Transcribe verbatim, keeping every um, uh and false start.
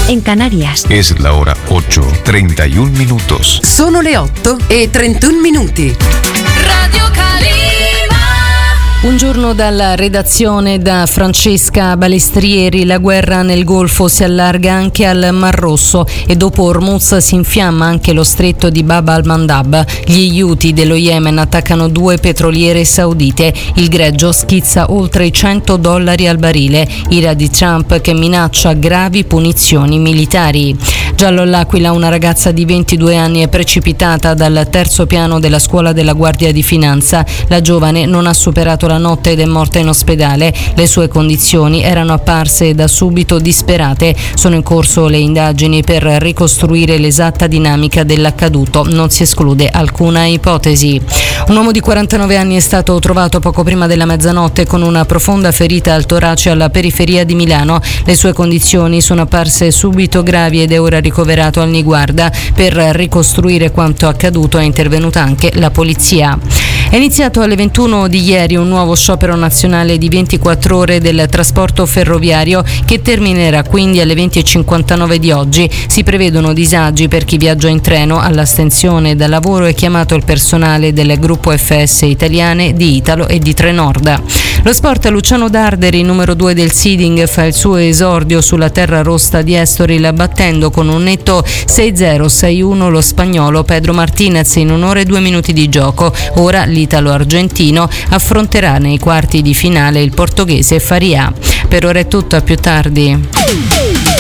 en Canarias. Es la hora ocho, treinta y un minutos. Sono le otto e trentuno minuti. Radio Calima. Un giorno dalla redazione da Francesca Balestrieri. La guerra nel Golfo si allarga anche al Mar Rosso e dopo Hormuz si infiamma anche lo stretto di Bab al-Mandab. Gli Houthi dello Yemen attaccano due petroliere saudite. Il greggio schizza oltre i cento dollari al barile. Ira di Trump che minaccia gravi punizioni militari. Giallo all'Aquila, una ragazza di ventidue anni è precipitata dal terzo piano della scuola della Guardia di Finanza. La giovane non ha superato la notte ed è morta in ospedale. Le sue condizioni erano apparse da subito disperate. Sono in corso le indagini per ricostruire l'esatta dinamica dell'accaduto. Non si esclude alcuna ipotesi. Un uomo di quarantanove anni è stato trovato poco prima della mezzanotte con una profonda ferita al torace alla periferia di Milano. Le sue condizioni sono apparse subito gravi ed è ora ricoverato al Niguarda. Per ricostruire quanto accaduto è intervenuta anche la polizia. È iniziato alle ventuno di ieri un nuovo sciopero nazionale di ventiquattro ore del trasporto ferroviario che terminerà quindi alle venti e cinquantanove di oggi. Si prevedono disagi per chi viaggia in treno. All'astensione dal lavoro è chiamato il personale del gruppo F S Italiane, di Italo e di Trenord. Lo sport: Luciano Darderi, numero due del seeding, fa il suo esordio sulla terra rossa di Estoril battendo con un netto sei zero sei uno lo spagnolo Pedro Martinez in un'ora e due minuti di gioco. Ora l'italo-argentino affronterà nei quarti di finale il portoghese Faria. Per ora è tutto, a più tardi.